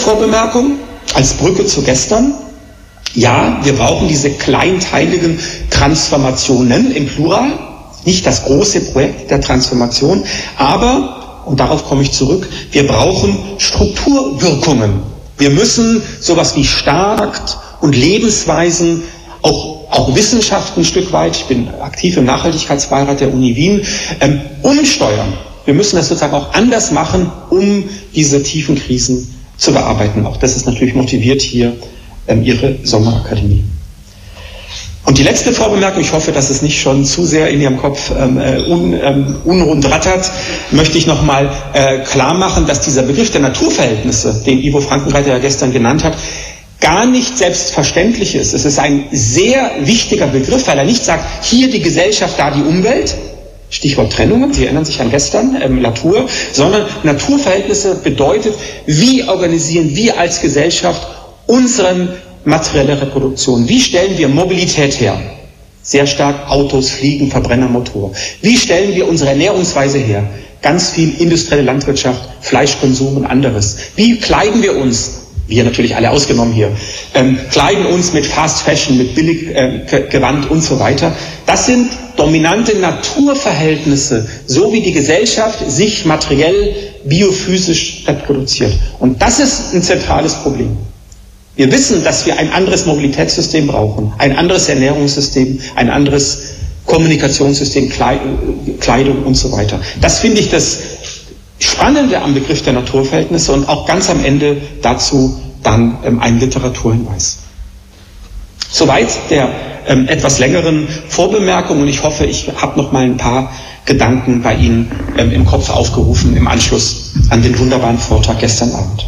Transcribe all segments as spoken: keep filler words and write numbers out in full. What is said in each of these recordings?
Vorbemerkung als Brücke zu gestern. Ja, wir brauchen diese kleinteiligen Transformationen im Plural, nicht das große Projekt der Transformation, aber, und darauf komme ich zurück, wir brauchen Strukturwirkungen. Wir müssen sowas wie Staat und Lebensweisen, auch, auch Wissenschaft ein Stück weit, ich bin aktiv im Nachhaltigkeitsbeirat der Uni Wien, ähm, umsteuern. Wir müssen das sozusagen auch anders machen, um diese tiefen Krisen zu bearbeiten. Auch das ist natürlich motiviert hier ähm, Ihre Sommerakademie. Und die letzte Vorbemerkung, ich hoffe, dass es nicht schon zu sehr in Ihrem Kopf ähm, un, ähm, unrund rattert, möchte ich nochmal äh, klar machen, dass dieser Begriff der Naturverhältnisse, den Ivo Frankenreiter ja gestern genannt hat, gar nicht selbstverständlich ist. Es ist ein sehr wichtiger Begriff, weil er nicht sagt, hier die Gesellschaft, da die Umwelt, Stichwort Trennungen, Sie erinnern sich an gestern, ähm, Latour, sondern Naturverhältnisse bedeutet, wie organisieren wir als Gesellschaft unsere materielle Reproduktion? Wie stellen wir Mobilität her? Sehr stark Autos, Fliegen, Verbrennermotor. Wie stellen wir unsere Ernährungsweise her? Ganz viel industrielle Landwirtschaft, Fleischkonsum und anderes. Wie kleiden wir uns? Wir natürlich alle ausgenommen hier, ähm, kleiden uns mit Fast Fashion, mit Billiggewand äh, und so weiter. Das sind dominante Naturverhältnisse, so wie die Gesellschaft sich materiell, biophysisch reproduziert. Und das ist ein zentrales Problem. Wir wissen, dass wir ein anderes Mobilitätssystem brauchen, ein anderes Ernährungssystem, ein anderes Kommunikationssystem, Kleidung und so weiter. Das finde ich das Spannende am Begriff der Naturverhältnisse und auch ganz am Ende dazu dann ähm, ein Literaturhinweis. Soweit der ähm, etwas längeren Vorbemerkung und ich hoffe, ich habe noch mal ein paar Gedanken bei Ihnen ähm, im Kopf aufgerufen im Anschluss an den wunderbaren Vortrag gestern Abend.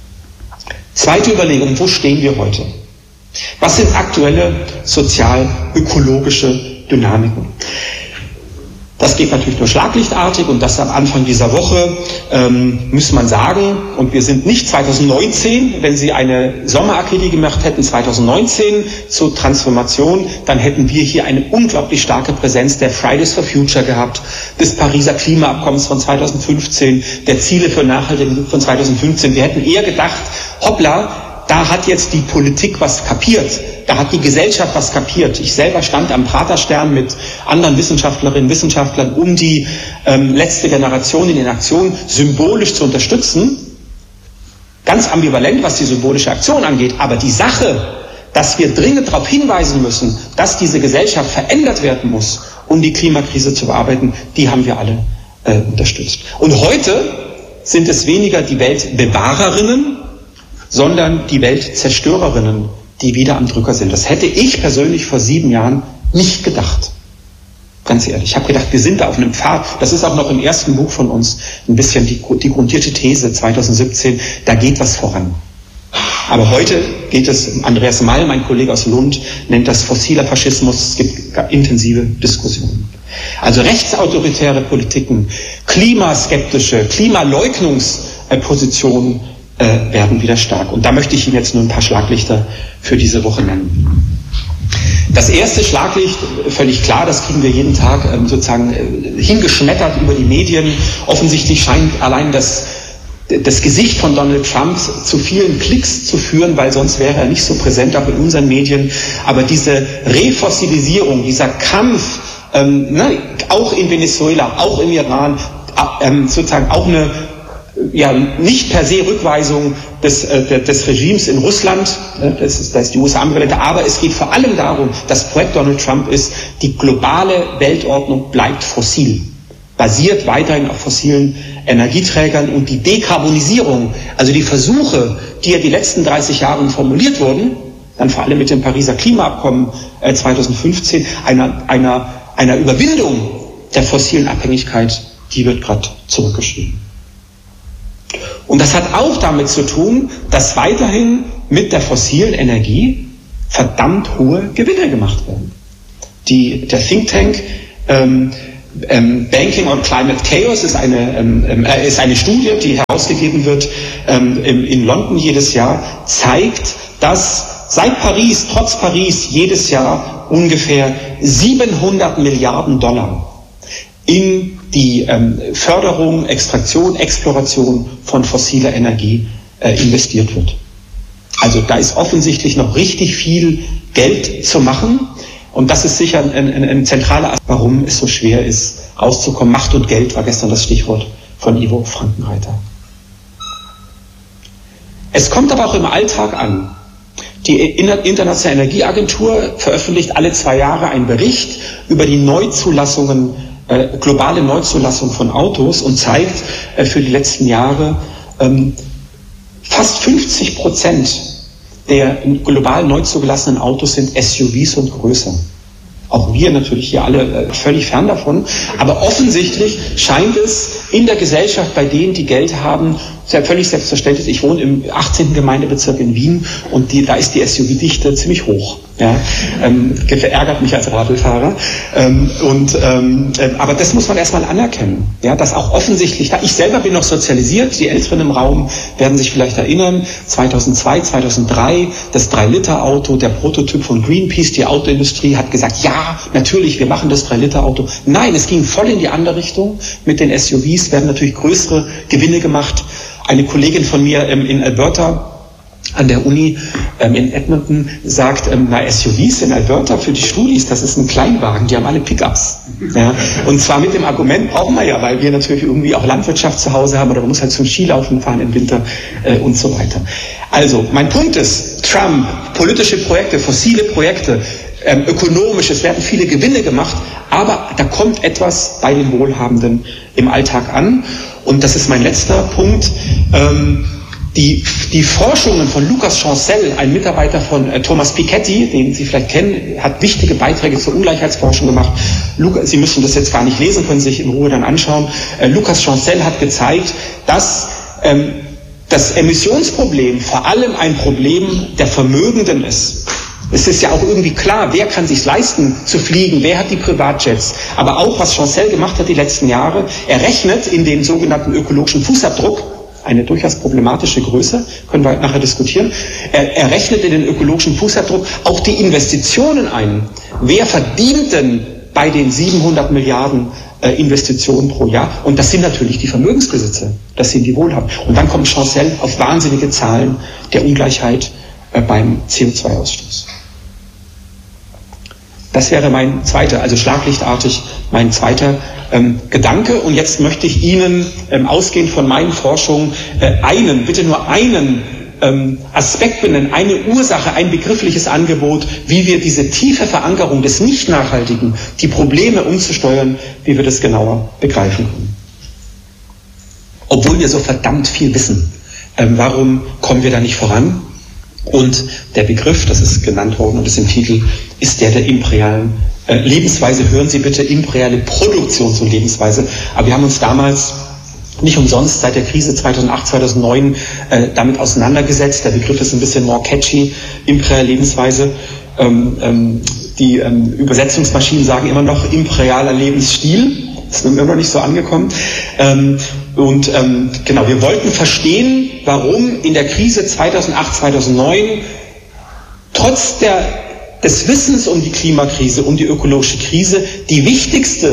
Zweite Überlegung, wo stehen wir heute? Was sind aktuelle sozial-ökologische Dynamiken? Das geht natürlich nur schlaglichtartig und das am Anfang dieser Woche, ähm, muss man sagen, und wir sind nicht zwanzig neunzehn, wenn Sie eine Sommerakademie gemacht hätten, zwanzig neunzehn zur Transformation, dann hätten wir hier eine unglaublich starke Präsenz der Fridays for Future gehabt, des Pariser Klimaabkommens von zwanzig fünfzehn, der Ziele für Nachhaltigkeit von zwanzig fünfzehn. Wir hätten eher gedacht, hoppla, da hat jetzt die Politik was kapiert. Da hat die Gesellschaft was kapiert. Ich selber stand am Praterstern mit anderen Wissenschaftlerinnen und Wissenschaftlern, um die ähm, letzte Generation in den Aktionen symbolisch zu unterstützen. Ganz ambivalent, was die symbolische Aktion angeht. Aber die Sache, dass wir dringend darauf hinweisen müssen, dass diese Gesellschaft verändert werden muss, um die Klimakrise zu bearbeiten, die haben wir alle äh, unterstützt. Und heute sind es weniger die Weltbewahrerinnen, sondern die Weltzerstörerinnen, die wieder am Drücker sind. Das hätte ich persönlich vor sieben Jahren nicht gedacht. Ganz ehrlich. Ich habe gedacht, wir sind da auf einem Pfad. Das ist auch noch im ersten Buch von uns ein bisschen die, die grundierte These zwanzig siebzehn. Da geht was voran. Aber heute geht es, Andreas Mall, mein Kollege aus Lund, nennt das fossiler Faschismus. Es gibt intensive Diskussionen. Also rechtsautoritäre Politiken, klimaskeptische, Klimaleugnungspositionen äh, werden wieder stark. Und da möchte ich Ihnen jetzt nur ein paar Schlaglichter für diese Woche nennen. Das erste Schlaglicht, völlig klar, das kriegen wir jeden Tag ähm, sozusagen äh, hingeschmettert über die Medien. Offensichtlich scheint allein das, das Gesicht von Donald Trump zu vielen Klicks zu führen, weil sonst wäre er nicht so präsent auch in unseren Medien. Aber diese Refossilisierung, dieser Kampf, ähm, ne, auch in Venezuela, auch im Iran, äh, ähm, sozusagen auch eine ja, nicht per se Rückweisung des, äh, des Regimes in Russland, äh, das ist, da ist die U S A ambivalent, aber es geht vor allem darum, das Projekt Donald Trump ist, die globale Weltordnung bleibt fossil, basiert weiterhin auf fossilen Energieträgern und die Dekarbonisierung, also die Versuche, die ja die letzten dreißig Jahre formuliert wurden, dann vor allem mit dem Pariser Klimaabkommen äh, zwanzig fünfzehn, einer, einer, einer Überwindung der fossilen Abhängigkeit, die wird gerade zurückgeschrieben. Und das hat auch damit zu tun, dass weiterhin mit der fossilen Energie verdammt hohe Gewinne gemacht werden. Die, der Think Tank ähm, ähm, Banking on Climate Chaos ist eine, ähm, äh, ist eine Studie, die herausgegeben wird ähm, in, in London jedes Jahr, zeigt, dass seit Paris, trotz Paris, jedes Jahr ungefähr siebenhundert Milliarden Dollar in die ähm, Förderung, Extraktion, Exploration von fossiler Energie äh, investiert wird. Also da ist offensichtlich noch richtig viel Geld zu machen. Und das ist sicher ein, ein, ein zentraler Aspekt, warum es so schwer ist, rauszukommen. Macht und Geld war gestern das Stichwort von Ivo Frankenreiter. Es kommt aber auch im Alltag an. Die Internationale Energieagentur veröffentlicht alle zwei Jahre einen Bericht über die Neuzulassungen, äh, globale Neuzulassung von Autos und zeigt äh, für die letzten Jahre, ähm, fast fünfzig Prozent der global neu zugelassenen Autos sind S U Vs und größer. Auch wir natürlich hier alle äh, völlig fern davon. Aber offensichtlich scheint es in der Gesellschaft bei denen, die Geld haben, sehr völlig selbstverständlich. Ich wohne im achtzehnten Gemeindebezirk in Wien und die, da ist die S U V-Dichte ziemlich hoch. Ja, ähm, verärgert mich als Radlfahrer. Ähm, und, ähm, äh, aber das muss man erstmal anerkennen. Ja, dass auch offensichtlich, da ich selber bin noch sozialisiert, die Älteren im Raum werden sich vielleicht erinnern, zweitausendzwei, zweitausenddrei, das drei Liter Auto, der Prototyp von Greenpeace, die Autoindustrie hat gesagt, ja, natürlich, wir machen das drei Liter Auto. Nein, es ging voll in die andere Richtung. Mit den S U Vs werden natürlich größere Gewinne gemacht. Eine Kollegin von mir ähm, in Alberta an der Uni ähm, in Edmonton sagt, ähm, na, S U Vs in Alberta für die Studis, das ist ein Kleinwagen, die haben alle Pickups. Ja? Und zwar mit dem Argument, brauchen wir ja, weil wir natürlich irgendwie auch Landwirtschaft zu Hause haben oder man muss halt zum Skilaufen fahren im Winter äh, und so weiter. Also, mein Punkt ist, Trump, politische Projekte, fossile Projekte, ähm, ökonomisch, es werden viele Gewinne gemacht, aber da kommt etwas bei den Wohlhabenden im Alltag an. Und das ist mein letzter Punkt. Ähm, Die, die Forschungen von Lucas Chancel, ein Mitarbeiter von äh, Thomas Piketty, den Sie vielleicht kennen, hat wichtige Beiträge zur Ungleichheitsforschung gemacht. Luca, Sie müssen das jetzt gar nicht lesen, können sich in Ruhe dann anschauen. Äh, Lucas Chancel hat gezeigt, dass ähm, das Emissionsproblem vor allem ein Problem der Vermögenden ist. Es ist ja auch irgendwie klar, wer kann sich leisten zu fliegen, wer hat die Privatjets. Aber auch, was Chancel gemacht hat die letzten Jahre, er rechnet in den sogenannten ökologischen Fußabdruck, eine durchaus problematische Größe, können wir nachher diskutieren. Er, er rechnet in den ökologischen Fußabdruck auch die Investitionen ein. Wer verdient denn bei den siebenhundert Milliarden äh, Investitionen pro Jahr? Und das sind natürlich die Vermögensbesitzer, das sind die Wohlhabenden. Und dann kommt Chancel auf wahnsinnige Zahlen der Ungleichheit äh, beim C O zwei Ausstoß. Das wäre mein zweiter, also schlaglichtartig mein zweiter ähm, Gedanke. Und jetzt möchte ich Ihnen, ähm, ausgehend von meinen Forschungen, äh, einen, bitte nur einen ähm, Aspekt benennen, eine Ursache, ein begriffliches Angebot, wie wir diese tiefe Verankerung des Nicht-Nachhaltigen, die Probleme umzusteuern, wie wir das genauer begreifen können. Obwohl wir so verdammt viel wissen, ähm, warum kommen wir da nicht voran? Und der Begriff, das ist genannt worden und ist im Titel, ist der der imperialen äh, Lebensweise. Hören Sie bitte imperiale Produktions- und Lebensweise. Aber wir haben uns damals nicht umsonst seit der Krise zweitausendacht, zweitausendneun äh, damit auseinandergesetzt. Der Begriff ist ein bisschen more catchy, imperiale Lebensweise. Ähm, ähm, die ähm, Übersetzungsmaschinen sagen immer noch imperialer Lebensstil. Das ist immer noch nicht so angekommen. Ähm, und ähm, genau, wir wollten verstehen, warum in der Krise zweitausendacht, zweitausendneun trotz der, des Wissens um die Klimakrise, um die ökologische Krise, die wichtigste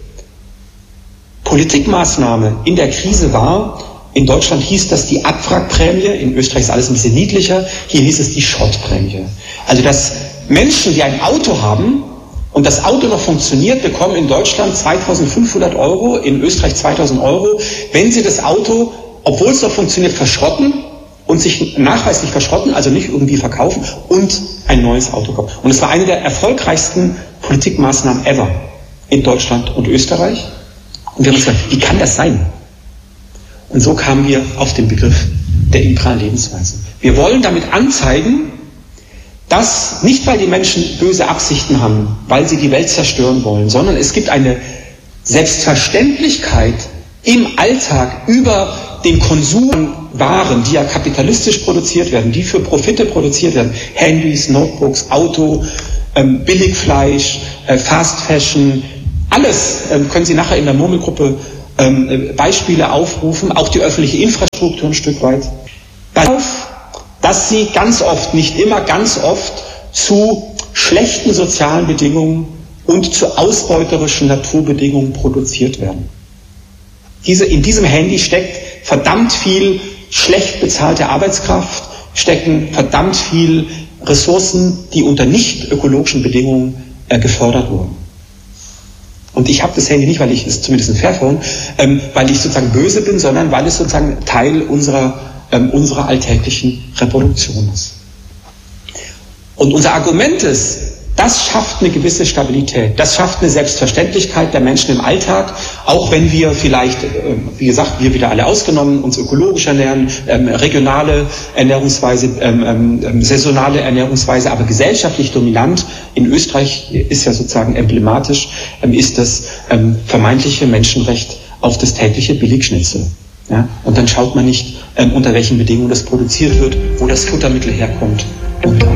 Politikmaßnahme in der Krise war, in Deutschland hieß das die Abwrackprämie, in Österreich ist alles ein bisschen niedlicher, hier hieß es die Schrottprämie. Also dass Menschen, die ein Auto haben, und das Auto noch funktioniert, bekommen in Deutschland zweitausendfünfhundert Euro, in Österreich zweitausend Euro, wenn sie das Auto, obwohl es noch funktioniert, verschrotten und sich nachweislich verschrotten, also nicht irgendwie verkaufen und ein neues Auto kaufen. Und es war eine der erfolgreichsten Politikmaßnahmen ever in Deutschland und Österreich. Und wir haben uns gesagt, wie kann das sein? Und so kamen wir auf den Begriff der imperialen Lebensweise. Wir wollen damit anzeigen, dass nicht, weil die Menschen böse Absichten haben, weil sie die Welt zerstören wollen, sondern es gibt eine Selbstverständlichkeit im Alltag über den Konsum von Waren, die ja kapitalistisch produziert werden, die für Profite produziert werden, Handys, Notebooks, Auto, ähm, Billigfleisch, äh, Fast Fashion, alles ähm, können Sie nachher in der Murmelgruppe ähm, Beispiele aufrufen, auch die öffentliche Infrastruktur ein Stück weit. Darauf, dass sie ganz oft, nicht immer, ganz oft zu schlechten sozialen Bedingungen und zu ausbeuterischen Naturbedingungen produziert werden. Diese, in diesem Handy steckt verdammt viel schlecht bezahlte Arbeitskraft, stecken verdammt viel Ressourcen, die unter nicht ökologischen Bedingungen äh, gefördert wurden. Und ich habe das Handy nicht, weil ich, es ist zumindest ein Fairphone, ähm, weil ich sozusagen böse bin, sondern weil es sozusagen Teil unserer, ähm, unserer alltäglichen Reproduktion ist. Und unser Argument ist, das schafft eine gewisse Stabilität, das schafft eine Selbstverständlichkeit der Menschen im Alltag, auch wenn wir vielleicht, wie gesagt, wir wieder alle ausgenommen, uns ökologisch ernähren, ähm, regionale Ernährungsweise, ähm, ähm, saisonale Ernährungsweise, aber gesellschaftlich dominant, in Österreich ist ja sozusagen emblematisch, ähm, ist das ähm, vermeintliche Menschenrecht auf das tägliche Billigschnitzel. Ja? Und dann schaut man nicht, ähm, unter welchen Bedingungen das produziert wird, wo das Futtermittel herkommt. Und